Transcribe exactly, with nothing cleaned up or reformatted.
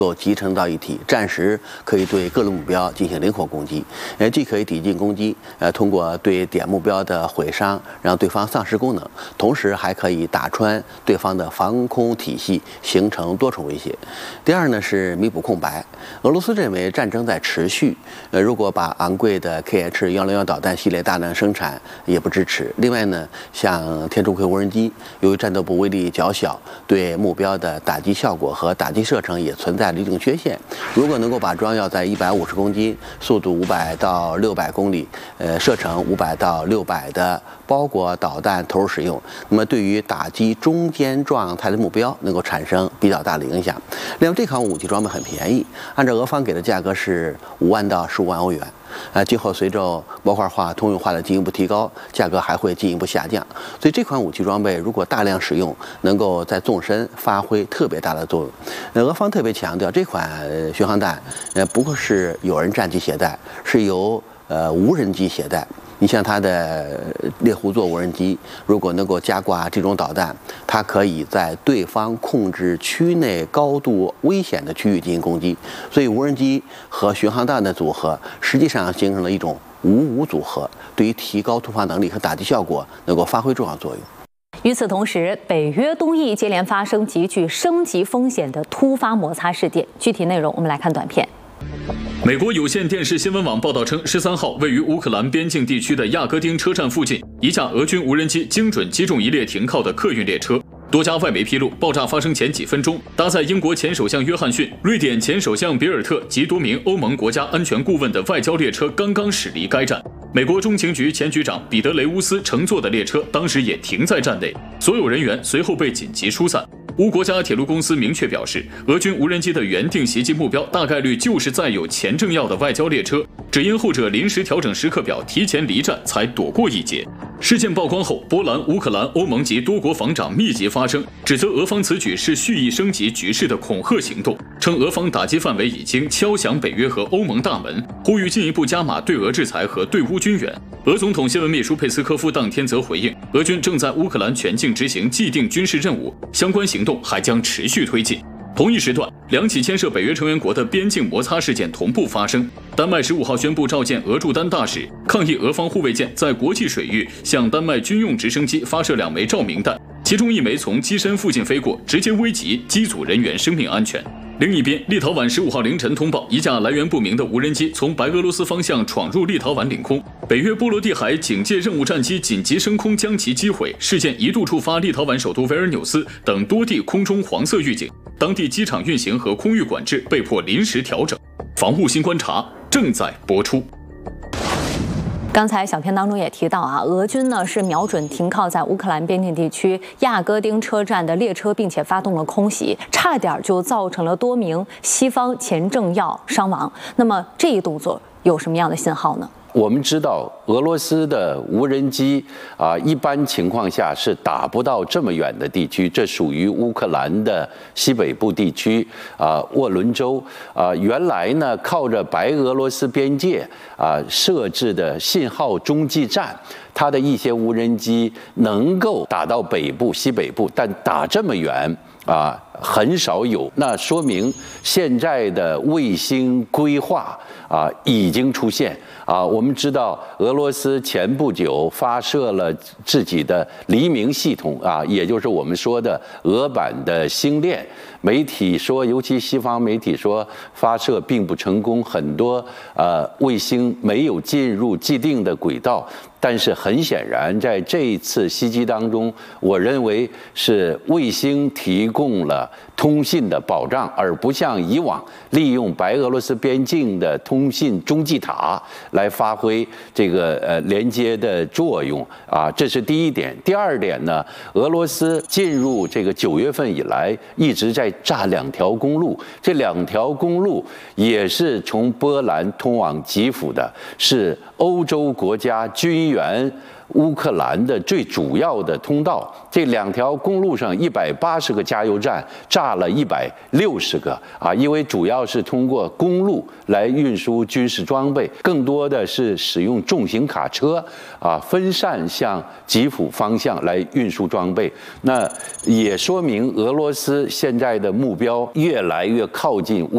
够集成到一体，暂时可以对各路目标进行灵活攻击，呃，既可以抵近攻击，呃，通过对点目标的毁伤，让对方丧失功能，同时还可以打穿对方的防空体系，形成多重威胁。第二呢是弥补空白，俄罗斯认为战争在持续，呃，如果把昂贵的 K H 一零一导弹系列大量生产，也不支持。另外呢，像天竺葵无人机，由于战斗部威力较小，对目标的打击效果和打击射程也存在一定缺陷。如果能够把装药在一百五十公斤、速度五百到六百公里、呃射程五百到六百的包裹导弹投入使用，那么对于打击中间状态的目标能够产生比较大的影响。另外，这款武器装备很便宜，按照俄方给的价格是五万到十五万欧元。啊，今后随着模块化、通用化的进一步提高，价格还会进一步下降。所以这款武器装备如果大量使用，能够在纵深发挥特别大的作用。呃，俄方特别强调，这款巡航弹，呃，不过是有人战机携带，是由呃无人机携带。你像它的猎户座无人机，如果能够加挂这种导弹，它可以在对方控制区内高度危险的区域进行攻击。所以无人机和巡航弹的组合，实际上形成了一种五五组合，对于提高突发能力和打击效果能够发挥重要作用。 与此同时，北约东翼接连发生极具升级风险的突发摩擦事件。具体内容，我们来看短片。 美国有线电视新闻网报道称，十三号位于乌克兰边境地区的亚戈丁车站附近，一架俄军无人机精准击中一列停靠的客运列车。多家外媒披露，爆炸发生前几分钟，搭载英国前首相约翰逊、瑞典前首相比尔特及多名欧盟国家安全顾问的外交列车刚刚驶离该站。美国中情局前局长彼得雷乌斯乘坐的列车当时也停在站内，所有人员随后被紧急疏散。乌国家铁路公司明确表示，俄军无人机的原定袭击目标大概率就是载有前政要的外交列车，只因后者临时调整时刻表，提前离站才躲过一劫。事件曝光后，波兰、乌克兰、欧盟及多国防长密集发声，指责俄方此举是蓄意升级局势的恐吓行动，称俄方打击范围已经敲响北约和欧盟大门，呼吁进一步加码对俄制裁和对乌军援。俄总统新闻秘书佩斯科夫当天则回应，俄军正在乌克兰全境执行既定军事任务，相关行动还将持续推进。同一时段，两起牵涉北约成员国的边境摩擦事件同步发生。丹麦十五号宣布召见俄驻丹大使，抗议俄方护卫舰在国际水域向丹麦军用直升机发射两枚照明弹，其中一枚从机身附近飞过，直接危及机组人员生命安全。另一边，立陶宛十五号凌晨通报，一架来源不明的无人机从白俄罗斯方向闯入立陶宛领空，北约波罗的海警戒任务战机紧急升空将其击毁。事件一度触发立陶宛首都维尔纽斯等多地空中黄色预警，当地机场运行和空域管制被迫临时调整。防务新观察正在播出。 刚才小片当中也提到啊，俄军呢是瞄准停靠在乌克兰边境地区亚戈丁车站的列车，并且发动了空袭，差点就造成了多名西方前政要伤亡。那么这一动作有什么样的信号呢？ 我们知道，俄罗斯的无人机啊，一般情况下是打不到这么远的地区，这属于乌克兰的西北部地区啊，沃伦州啊。原来呢，靠着白俄罗斯边界啊设置的信号中继站，它的一些无人机能够打到北部、西北部，但打这么远啊，很少有。那说明现在的卫星规划啊已经出现啊。我们知道，俄罗斯前不久发射了自己的黎明系统啊，也就是我们说的俄版的星链。媒体说，尤其西方媒体说，发射并不成功，很多呃卫星没有进入既定的轨道。但是很显然，在这一次袭击当中，我认为是卫星提供了通信的保障，而不像以往利用白俄罗斯边境的通信中继塔来发挥这个呃连接的作用啊，这是第一点。第二点呢，俄罗斯进入这个九月份以来一直在炸两条公路，这两条公路也是从波兰通往基辅的，是欧洲国家军援乌克兰的最主要的通道。这两条公路上一百八十个加油站，炸了一百六十个啊！因为主要是通过公路来运输军事装备，更多的是使用重型卡车啊，分散向基辅方向来运输装备。那也说明俄罗斯现在的目标越来越靠近乌